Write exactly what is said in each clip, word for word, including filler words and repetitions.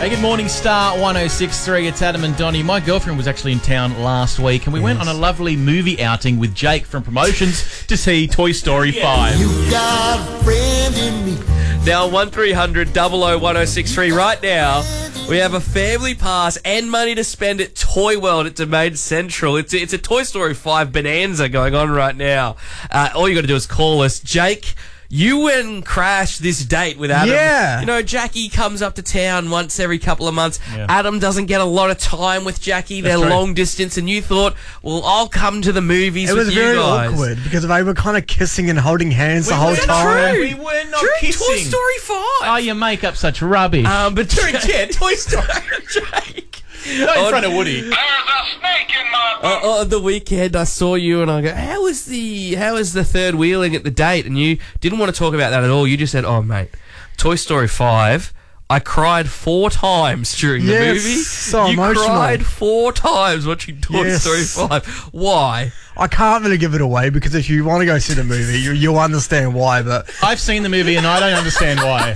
Hey, good morning, Star one oh six point three. It's Adam and Donnie. My girlfriend was actually in town last week, and we yes. went on a lovely movie outing with Jake from Promotions to see Toy Story five. You got a friend in me. Now, one three hundred double oh one oh six three. Right now, we have a family pass and money to spend at Toy World at Domain Central. It's a, it's a Toy Story five bonanza going on right now. Uh, all you got to do is call us. Jake, you went and crashed this date with Adam. Yeah. You know, Jackie comes up to town once every couple of months. Yeah. Adam doesn't get a lot of time with Jackie. They're That's true. long distance, and you thought, well, I'll come to the movies It with was you very guys. awkward because they were kind of kissing and holding hands the whole weren't time. true. We were not During kissing. Toy Story five. Oh, you make up such rubbish. Um, but during yeah, Toy Story, Jake. Not in on- front of Woody. There's a snake in my boot. Uh, on the weekend, I saw you and I go, how was the how was the third wheeling at the date? And you didn't want to talk about that at all. You just said, oh, mate, Toy Story five, I cried four times during the Yes, movie. so you emotional. cried four times watching Toy Yes. Story five. Why? I can't really give it away because if you want to go see the movie, you, you'll understand why. But I've seen the movie and I don't understand why.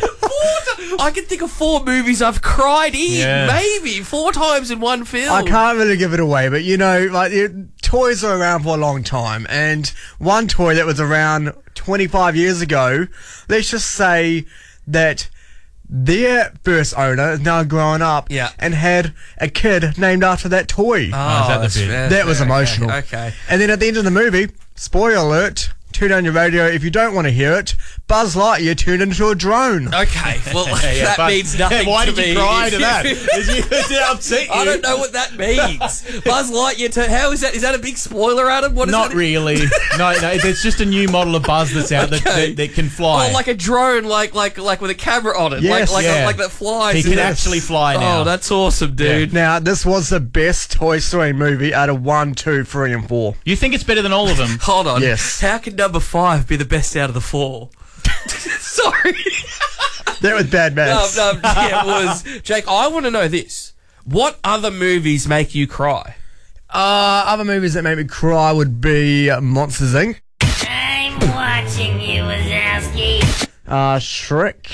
I can think of four movies I've cried in, Yeah. maybe, four times in one film. I can't really give it away. But you know, like it, toys are around for a long time, and one toy that was around twenty-five years ago, let's just say that their first owner is now grown up Yeah. and had a kid named after that toy. Oh, is that the that's bit? fair, That was fair, emotional. Okay. okay. And then at the end of the movie, spoiler alert, turn on your radio if you don't want to hear it. Buzz Lightyear turned into a drone. Okay, well, Yeah, that but- means nothing Yeah, why to did me. you cry to that? Did, you, did it upset you? I don't know what that means. Buzz Lightyear, to, how is that? Is that a big spoiler, Adam? What is Not that? really. No, no. It's just a new model of Buzz that's out that, Okay. that, that can fly. Oh, like a drone, like like like with a camera on it, Yes, like like, yeah. like that flies. he can Yes. actually fly now. Oh, that's awesome, dude. Now, this was the best Toy Story movie out of one, two, three, and four. You think it's better than all of them? Hold on. Yes. How can number five be the best out of the four? Sorry. That was bad no, maths. no, yeah, it was. Jake, I want to know this. What other movies make you cry? Uh, other movies that made me cry would be uh, Monsters, Incorporated. I'm watching you, Wazowski. Uh, Shrek.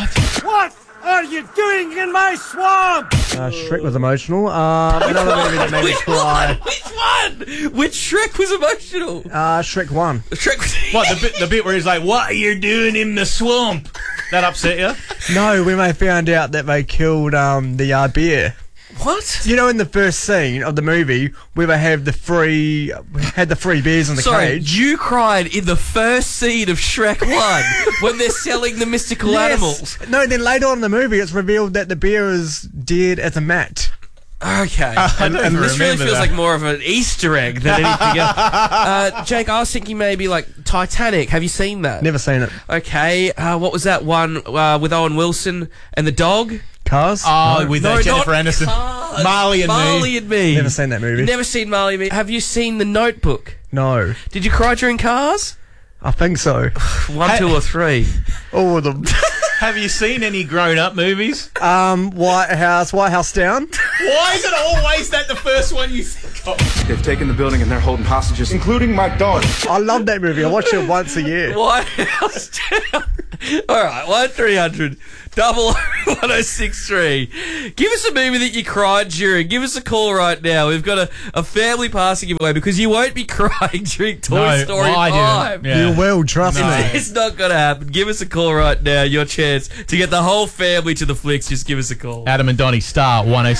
What are you doing in my swamp? Uh, Shrek was emotional. Um, another movie that made me Which cry. one? Which one? Which Shrek was emotional? Uh, Shrek one. Shrek was... What, the bit, the bit where he's like, what are you doing in the swamp? That upset you? No, when they found out that they killed um, the uh, bear. What? You know, in the first scene of the movie, where they have the free, had the free bears in the Sorry, cage. you cried in the first scene of Shrek one when they're selling the mystical Yes. animals. No, then later on in the movie, it's revealed that the bear is dead as a mat. Okay. I don't and even this really remember feels that. like more of an Easter egg than anything else. Uh, Jake, I was thinking maybe like Titanic. Have you seen that? Never seen it. Okay. Uh, what was that one uh, with Owen Wilson and the dog? Cars? Oh, No. with No, uh, Jennifer not Aniston. Cars. Marley and Marley Me. and Me. Never seen that movie. Never seen Marley and Me. Have you seen The Notebook? No. Did you cry during Cars? I think so. One, Hey- two, or three? All of them. Have you seen any grown-up movies? um, White House, White House Down. Why is it always that the first one you think of? They've taken the building and they're holding hostages, including my dog. I love that movie. I watch it once a year. White House Down. All right, one three hundred double one oh six three. Give us a movie that you cried during. Give us a call right now. We've got a, a family pass to give away because you won't be crying during Toy No, Story well, I five. didn't. Yeah. You will, trust No. me. It's not going to happen. Give us a call right now. Your chance to get the whole family to the flicks. Just give us a call. Adam and Donnie, Star one oh six.